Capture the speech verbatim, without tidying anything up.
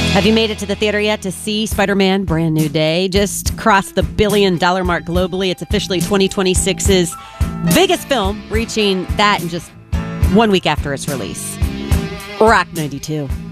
Have you made it to the theater yet to see Spider-Man Brand New Day? Just crossed the billion dollar mark globally. It's officially twenty twenty-six's biggest film, reaching that in just one week after its release. Rock ninety-two.